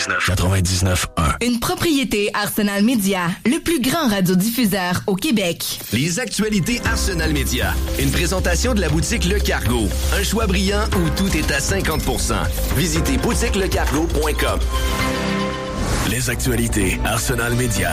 99.1. Une propriété Arsenal Média, le plus grand radiodiffuseur au Québec. Les actualités Arsenal Média. Une présentation de la boutique Le Cargo. Un choix brillant où tout est à 50%. Visitez boutiquelecargo.com. Les actualités Arsenal Média.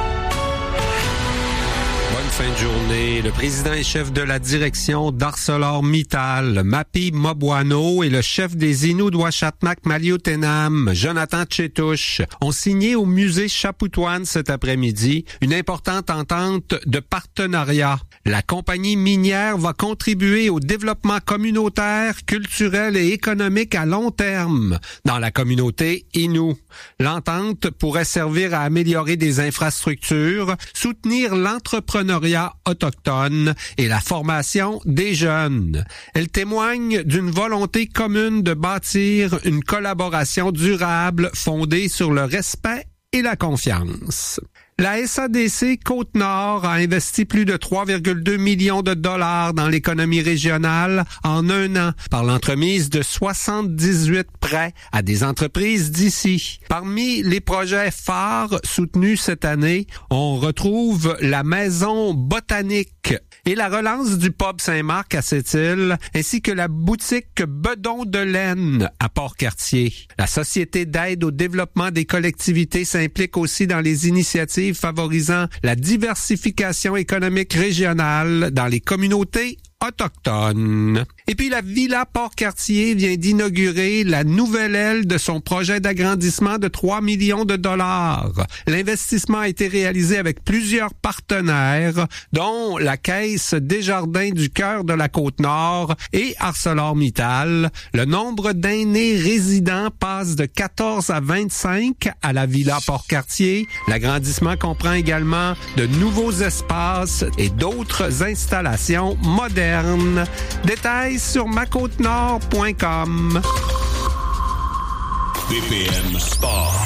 Fin de journée. Le président et chef de la direction d'ArcelorMittal, Mapi Mobwano, et le chef des Inuits Ouachatmak Maliotenam, Jonathan Tchétouche, ont signé au musée Chapoutoine cet après-midi une importante entente de partenariat. La compagnie minière va contribuer au développement communautaire, culturel et économique à long terme dans la communauté Innu. L'entente pourrait servir à améliorer des infrastructures, soutenir l'entrepreneuriat autochtone et la formation des jeunes. Elle témoigne d'une volonté commune de bâtir une collaboration durable fondée sur le respect et la confiance. La SADC Côte-Nord a investi plus de 3,2 millions de dollars dans l'économie régionale en un an par l'entremise de 78 prêts à des entreprises d'ici. Parmi les projets phares soutenus cette année, on retrouve la Maison Botanique et la relance du pub Saint-Marc à Sept-Îles, ainsi que la boutique Bedon de Laine à Port-Cartier. La Société d'aide au développement des collectivités s'implique aussi dans les initiatives favorisant la diversification économique régionale dans les communautés autochtones. Et puis la Villa Port-Cartier vient d'inaugurer la nouvelle aile de son projet d'agrandissement de 3 millions de dollars. L'investissement a été réalisé avec plusieurs partenaires, dont la Caisse Desjardins du cœur de la Côte-Nord et ArcelorMittal. Le nombre d'aînés résidents passe de 14 à 25 à la Villa Port-Cartier. L'agrandissement comprend également de nouveaux espaces et d'autres installations modernes. Détails sur macôtenord.com. BPM Sport.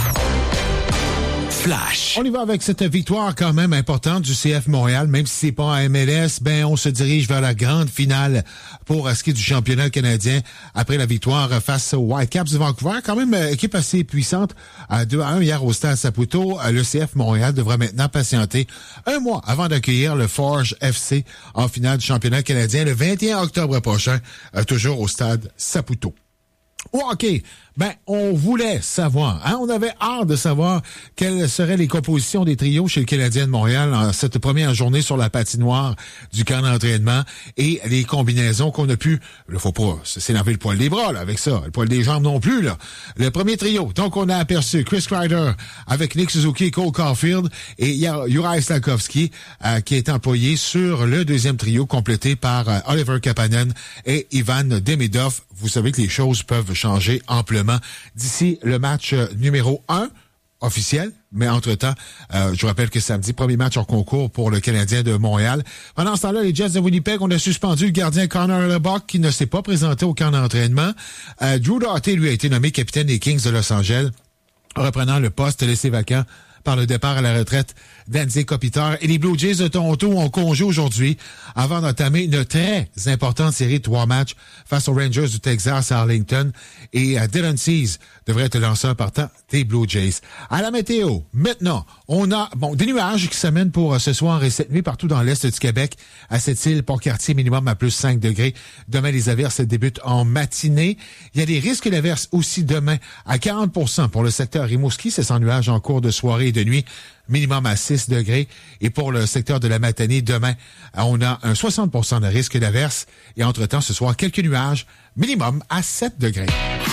Flash. On y va avec cette victoire quand même importante du CF Montréal. Même si c'est pas en MLS, on se dirige vers la grande finale pour ce qui est du championnat canadien après la victoire face aux Whitecaps de Vancouver. Quand même, équipe assez puissante. 2-1 hier au Stade Saputo. Le CF Montréal devra maintenant patienter un mois avant d'accueillir le Forge FC en finale du championnat canadien le 21 octobre prochain, toujours au Stade Saputo. OK. On voulait savoir, on avait hâte de savoir quelles seraient les compositions des trios chez le Canadien de Montréal en cette première journée sur la patinoire du camp d'entraînement et les combinaisons qu'on a pu, il faut pas s'énerver le poil des bras, là, avec ça, le poil des jambes non plus, là. Le premier trio, donc on a aperçu Chris Kreider avec Nick Suzuki et Cole Caulfield et Juraj Slafkovský, qui est employé sur le deuxième trio complété par Oliver Kapanen et Ivan Demidov. Vous savez que les choses peuvent changer amplement d'ici le match numéro 1 officiel. Mais entre-temps, je vous rappelle que samedi, premier match hors concours pour le Canadien de Montréal. Pendant ce temps-là, les Jets de Winnipeg, on a suspendu le gardien Connor Lebock qui ne s'est pas présenté au camp d'entraînement. Drew Doughty, lui, a été nommé capitaine des Kings de Los Angeles, reprenant le poste laissé vacant par le départ à la retraite d'Anze Kopitar. Et les Blue Jays de Toronto ont congé aujourd'hui avant d'entamer une très importante série de 3 matchs face aux Rangers du Texas à Arlington. Et Dylan Cease devrait être le lanceur partant des Blue Jays. À la météo, maintenant, on a des nuages qui s'amènent pour ce soir et cette nuit partout dans l'est du Québec. À Sept-Îles, Port-Cartier, minimum à plus 5 degrés. Demain, les averses débutent en matinée. Il y a des risques d'averses aussi demain à 40% pour le secteur Rimouski. C'est sans nuages en cours de soirée et de nuit. Minimum à 6 degrés. Et pour le secteur de la matinée, demain, on a un 60% de risque d'averse. Et entre-temps, ce soir, quelques nuages, minimum à 7 degrés.